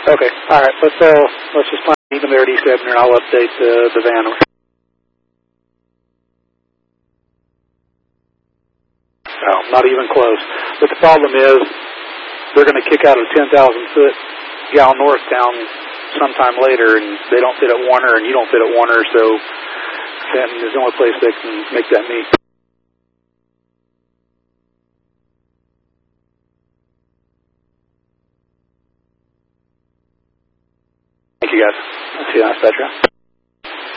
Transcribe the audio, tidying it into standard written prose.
Okay. All right. Let's just plan even there at East Ebner, and I'll update the van. No, not even close. But the problem is, they're going to kick out a 10,000-foot gal north town sometime later, and they don't fit at Warner, and you don't fit at Warner, so Fenton is the only place that can make that meet. Thank you, guys. See you, nice, Petra.